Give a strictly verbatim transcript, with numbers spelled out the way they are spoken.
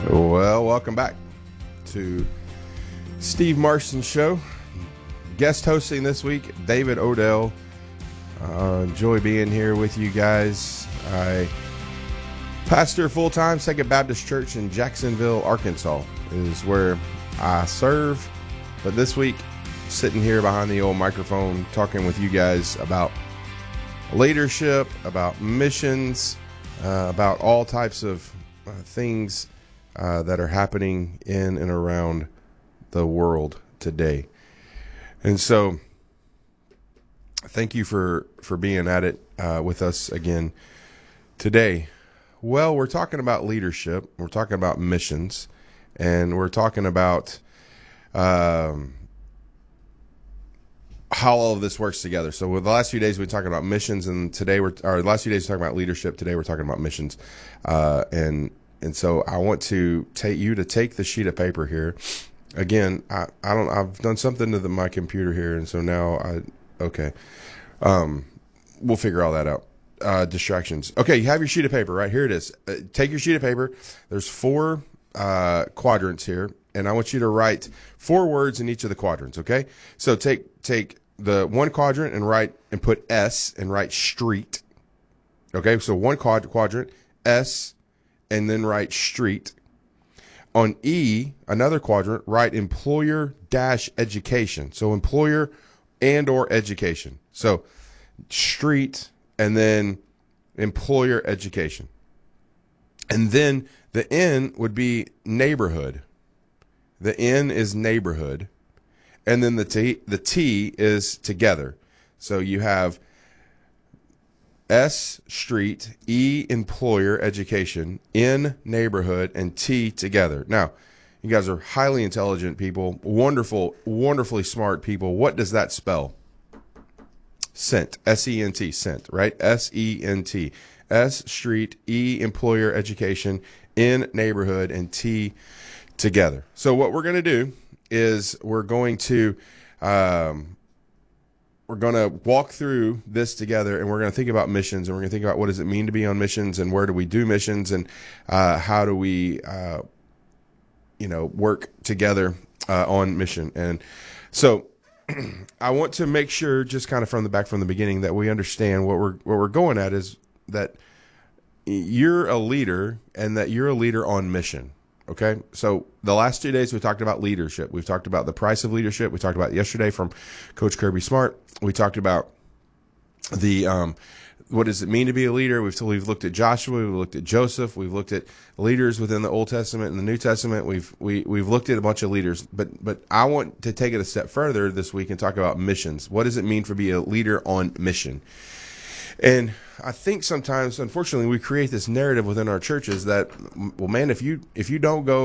Well, welcome back to Steve Marston Show. Guest hosting this week, David Odell. Uh, enjoy being here with you guys. I pastor full-time Second Baptist Church in Jacksonville, Arkansas is where I serve. But this week, sitting here behind the old microphone talking with you guys about leadership, about missions, uh, about all types of uh, things Uh, that are happening in and around the world today. And so thank you for, for being at it uh, with us again today. Well, we're talking about leadership. We're talking about missions. And we're talking about um, how all of this works together. So with the last few days, we've been talking about missions. And today, we're, or the last few days, we're talking about leadership. Today, we're talking about missions. Uh, and And so I want to take you to take the sheet of paper here. Again, I, I don't, I've done something to the, my computer here. And so now I, okay. Um, we'll figure all that out. Uh, distractions. Okay. You have your sheet of paper, right? Here it is. Uh, take your sheet of paper. There's four, uh, quadrants here. And I want you to write four words in each of the quadrants. Okay. So take, take the one quadrant and write and put S and write street. Okay. So one quad, quadrant, S, and then write street. On E, another quadrant, write employer dash education. So employer and or education. So street and then employer education. And then the N would be neighborhood. The N is neighborhood. And then the T, the T is together. So you have S, street, E, employer, education, N, neighborhood, and T, together. Now, you guys are highly intelligent people, wonderful, wonderfully smart people. What does that spell? Sent, S E N T, sent, right? S E N T. S, street, E, employer, education, N, neighborhood, and T, together. So what we're going to do is we're going to... Um, We're going to walk through this together, and we're going to think about missions, and we're going to think about what does it mean to be on missions, and where do we do missions, and uh, how do we, uh, you know, work together uh, on mission. And so I want to make sure, just kind of from the back from the beginning, that we understand what we're what we're going at is that you're a leader, and that you're a leader on mission. Okay, so the last two days we talked about leadership. We've talked about the price of leadership. We talked about yesterday from Coach Kirby Smart. We talked about the um, what does it mean to be a leader. We've we've looked at Joshua. We've looked at Joseph. We've looked at leaders within the Old Testament and the New Testament. We've we we've looked at a bunch of leaders. But but I want to take it a step further this week and talk about missions. What does it mean for be a leader on mission? And I think sometimes, unfortunately, we create this narrative within our churches that, well, man, if you if you don't go